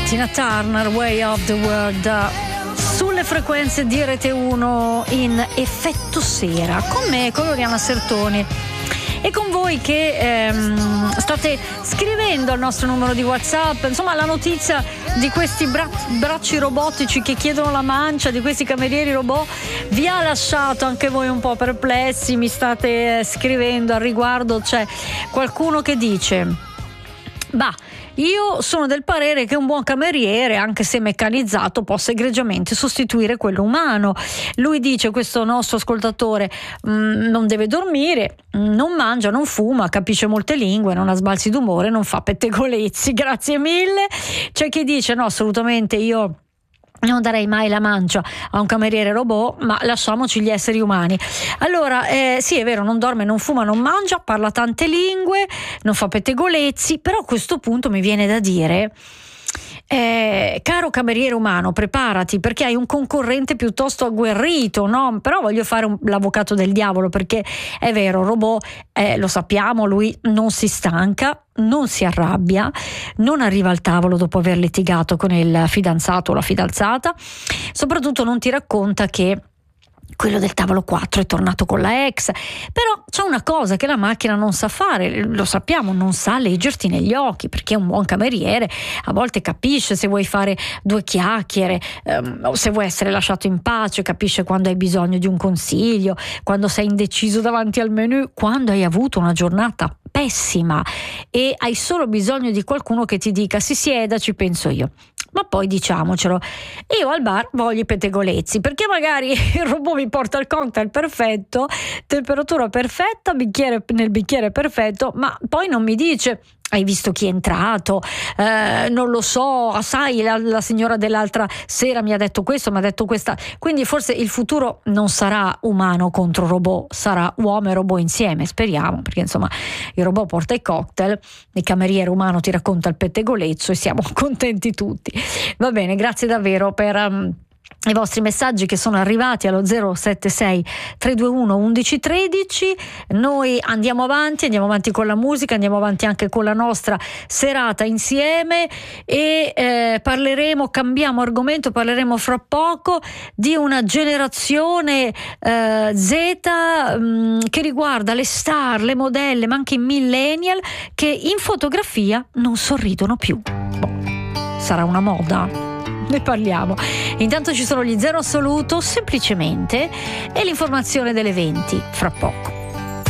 Tina Turner, Way of the World, sulle frequenze di Rete 1 in effetto sera, con me, con Oriana Sertoni e con voi che state scrivendo al nostro numero di WhatsApp. Insomma, la notizia di questi bracci robotici che chiedono la mancia, di questi camerieri robot, vi ha lasciato anche voi un po' perplessi. Mi state scrivendo al riguardo. C'è qualcuno che dice: bah, io sono del parere che un buon cameriere, anche se meccanizzato, possa egregiamente sostituire quello umano. Lui dice, questo nostro ascoltatore, non deve dormire, non mangia, non fuma, capisce molte lingue, non ha sbalzi d'umore, non fa pettegolezzi. Grazie mille. C'è chi dice no, assolutamente io non darei mai la mancia a un cameriere robot, ma lasciamoci gli esseri umani. Allora, sì, è vero, non dorme, non fuma, non mangia, parla tante lingue, non fa pettegolezzi, però a questo punto mi viene da dire: caro cameriere umano, preparati, perché hai un concorrente piuttosto agguerrito, no? Però voglio fare l'avvocato del diavolo, perché è vero, robot, lo sappiamo, lui non si stanca, non si arrabbia, non arriva al tavolo dopo aver litigato con il fidanzato o la fidanzata, soprattutto non ti racconta che quello del tavolo 4 è tornato con la ex. Però c'è una cosa che la macchina non sa fare, lo sappiamo, non sa leggerti negli occhi, perché un buon cameriere a volte capisce se vuoi fare due chiacchiere, o se vuoi essere lasciato in pace, capisce quando hai bisogno di un consiglio, quando sei indeciso davanti al menù, quando hai avuto una giornata pessima e hai solo bisogno di qualcuno che ti dica: si sieda, ci penso io. Ma poi diciamocelo, io al bar voglio i pettegolezzi, perché magari il robot mi porta il cocktail perfetto, temperatura perfetta, nel bicchiere perfetto, ma poi non mi dice: hai visto chi è entrato? Non lo so, sai, la signora dell'altra sera mi ha detto questo, mi ha detto questa. Quindi forse il futuro non sarà umano contro robot, sarà uomo e robot insieme, speriamo, perché insomma il robot porta i cocktail, il cameriere umano ti racconta il pettegolezzo e siamo contenti tutti. Va bene, grazie davvero per i vostri messaggi che sono arrivati allo 076 321 1113. Noi andiamo avanti con la musica, andiamo avanti anche con la nostra serata insieme e cambiamo argomento, parleremo fra poco di una generazione Z che riguarda le star, le modelle, ma anche i millennial che in fotografia non sorridono più. Sarà una moda? Ne parliamo. Intanto ci sono gli Zero Assoluto, semplicemente, e l'informazione delle 20 fra poco.